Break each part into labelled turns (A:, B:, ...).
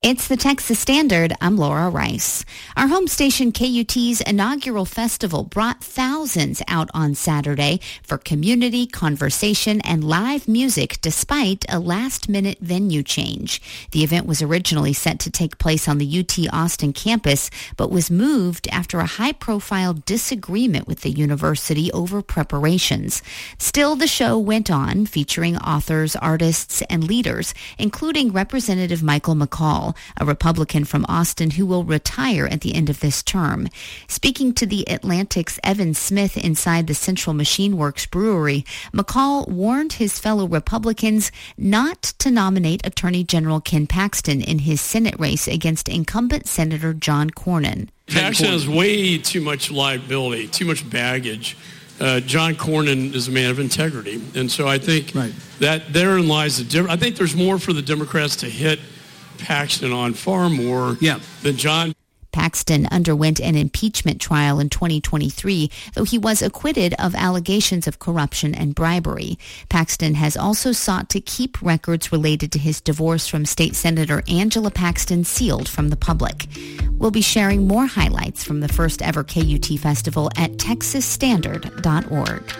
A: It's the Texas Standard. I'm Laura Rice. Our home station KUT's inaugural festival brought thousands out on Saturday for community, conversation, and live music despite a last-minute venue change. The event was originally set to take place on the UT Austin campus, but was moved after a high-profile disagreement with the university over preparations. Still, the show went on, featuring authors, artists, and leaders, including Representative Michael McCall, a Republican from Austin who will retire at the end of this term. Speaking to the Atlantic's Evan Smith inside the Central Machine Works Brewery, McCall warned his fellow Republicans not to nominate Attorney General Ken Paxton in his Senate race against incumbent Senator John Cornyn.
B: Paxton has way too much liability, too much baggage. John Cornyn is a man of integrity. And so I think that therein lies the difference. I think there's more for the Democrats to hit Paxton on, far more than John.
A: Paxton underwent an impeachment trial in 2023, though he was acquitted of allegations of corruption and bribery. Paxton has also sought to keep records related to his divorce from State Senator Angela Paxton sealed from the public. We'll be sharing more highlights from the first ever KUT Festival at texasstandard.org.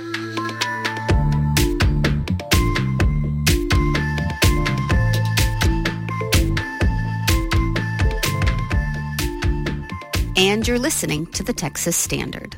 A: And you're listening to the Texas Standard.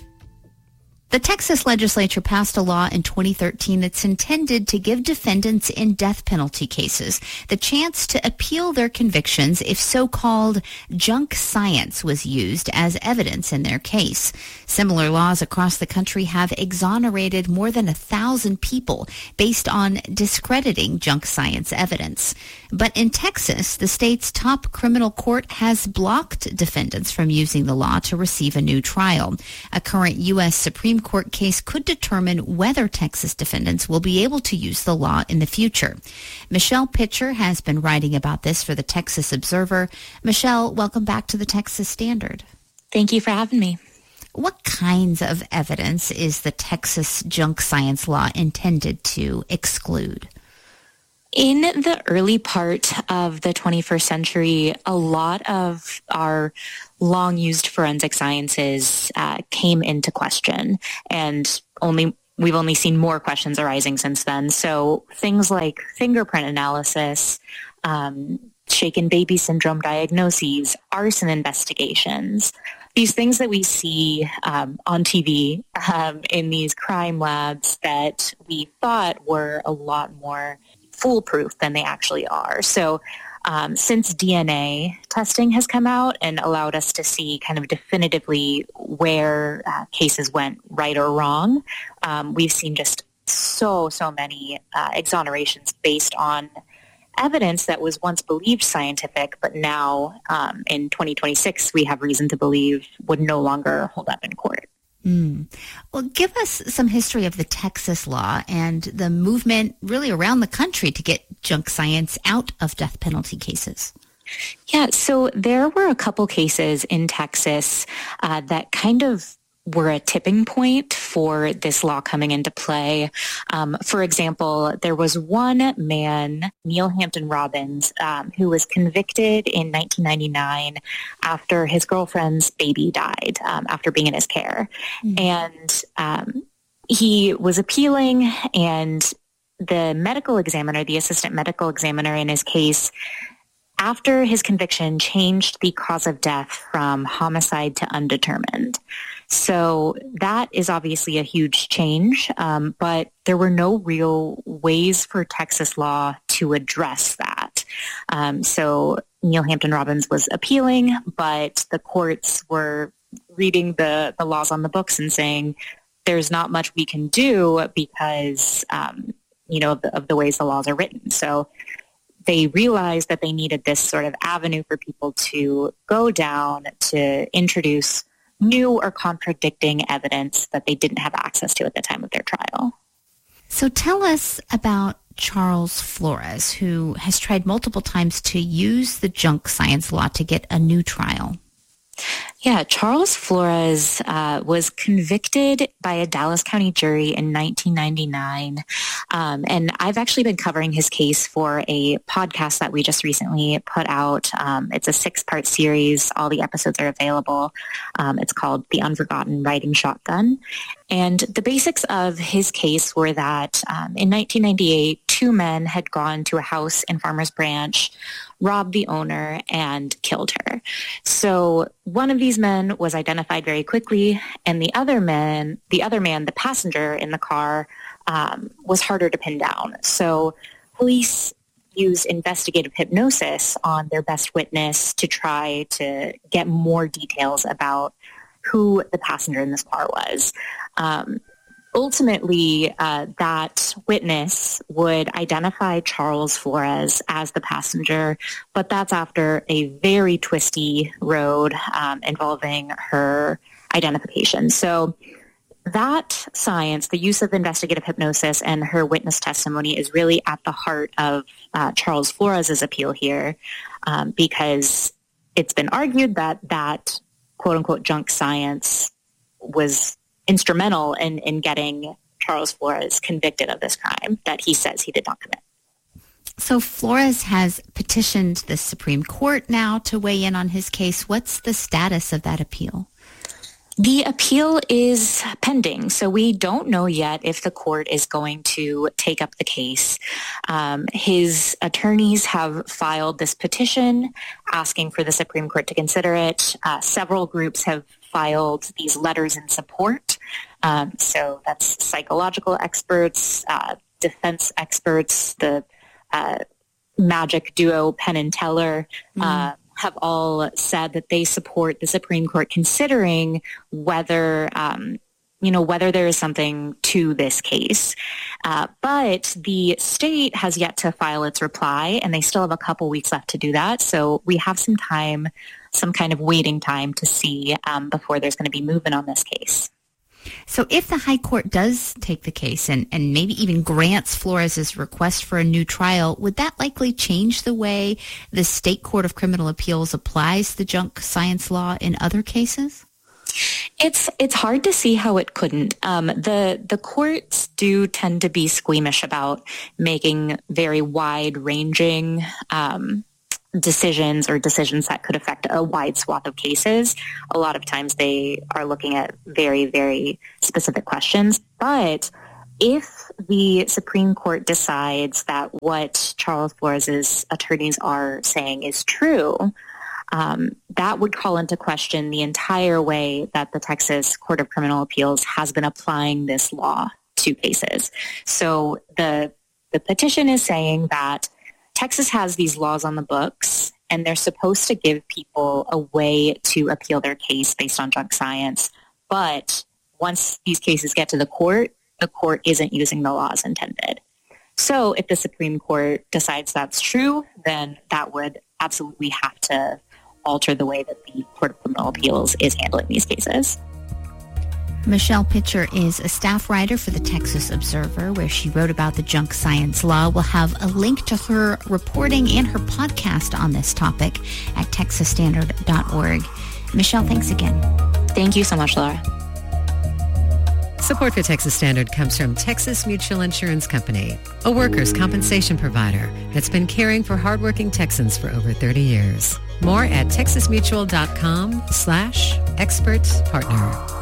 A: The Texas legislature passed a law in 2013 that's intended to give defendants in death penalty cases the chance to appeal their convictions if so-called junk science was used as evidence in their case. Similar laws across the country have exonerated more than 1,000 people based on discrediting junk science evidence. But in Texas, the state's top criminal court has blocked defendants from using the law to receive a new trial. A current U.S. Supreme Court case could determine whether Texas defendants will be able to use the law in the future. Michelle Pitcher has been writing about this for the Texas Observer. Michelle, welcome back to the Texas Standard.
C: Thank you for having me.
A: What kinds of evidence is the Texas junk science law intended to exclude?
C: In the early part of the 21st century, a lot of our long-used forensic sciences came into question, and we've only seen more questions arising since then. So things like fingerprint analysis, shaken baby syndrome diagnoses, arson investigations, these things that we see on TV in these crime labs that we thought were a lot more foolproof than they actually are. So since DNA testing has come out and allowed us to see kind of definitively where cases went right or wrong, we've seen just so many exonerations based on evidence that was once believed scientific, but now in 2026 we have reason to believe would no longer hold up in court.
A: Well, give us some history of the Texas law and the movement really around the country to get junk science out of death penalty cases.
C: Yeah, so there were a couple cases in Texas that kind of were a tipping point for this law coming into play. For example, there was one man, Neil Hampton Robbins, who was convicted in 1999 after his girlfriend's baby died after being in his care. And he was appealing, and the medical examiner, the assistant medical examiner in his case, after his conviction, changed the cause of death from homicide to undetermined. So that is obviously a huge change, but there were no real ways for Texas law to address that. So Neil Hampton Robbins was appealing, but the courts were reading the laws on the books and saying there's not much we can do because, of the ways the laws are written. So they realized that they needed this sort of avenue for people to go down to introduce new or contradicting evidence that they didn't have access to at the time of their trial.
A: So tell us about Charles Flores, who has tried multiple times to use the junk science law to get a new trial.
C: Yeah, Charles Flores was convicted by a Dallas County jury in 1999 And I've actually been covering his case for a podcast that we just recently put out. It's a 6-part series. All the episodes are available. It's called The Unforgotten Riding Shotgun. And the basics of his case were that in 1998, 2 men had gone to a house in Farmers Branch, robbed the owner, and killed her. So one of these men was identified very quickly, and the other man, the passenger in the car, was harder to pin down. So police used investigative hypnosis on their best witness to try to get more details about who the passenger in this car was. Ultimately, that witness would identify Charles Flores as the passenger, but that's after a very twisty road involving her identification. So that science, the use of investigative hypnosis and her witness testimony is really at the heart of Charles Flores' appeal here, because it's been argued that quote-unquote junk science was instrumental in getting Charles Flores convicted of this crime that he says he did not commit.
A: So Flores has petitioned the Supreme Court now to weigh in on his case. What's the status of that appeal?
C: The appeal is pending, so we don't know yet if the court is going to take up the case. His attorneys have filed this petition asking for the Supreme Court to consider it. Several groups have filed these letters in support. So that's psychological experts, defense experts, the magic duo Penn and Teller, have all said that they support the Supreme Court considering whether, whether there is something to this case. But the state has yet to file its reply, and they still have a couple weeks left to do that. So we have some time, some kind of waiting time to see before there's going to be movement on this case.
A: So if the High Court does take the case and maybe even grants Flores' request for a new trial, would that likely change the way the State Court of Criminal Appeals applies the junk science law in other cases?
C: It's hard to see how it couldn't. The courts do tend to be squeamish about making very wide-ranging decisions that could affect a wide swath of cases. A lot of times they are looking at very, very specific questions. But if the Supreme Court decides that what Charles Flores' attorneys are saying is true, that would call into question the entire way that the Texas Court of Criminal Appeals has been applying this law to cases. So the petition is saying that Texas has these laws on the books, and they're supposed to give people a way to appeal their case based on junk science. But once these cases get to the court isn't using the laws intended. So if the Supreme Court decides that's true, then that would absolutely have to alter the way that the Court of Criminal Appeals is handling these cases.
A: Michelle Pitcher is a staff writer for the Texas Observer, where she wrote about the junk science law. We'll have a link to her reporting and her podcast on this topic at texasstandard.org. Michelle, thanks again.
C: Thank you so much, Laura.
D: Support for Texas Standard comes from Texas Mutual Insurance Company, a workers' compensation provider that's been caring for hardworking Texans for over 30 years. More at texasmutual.com/expert partner.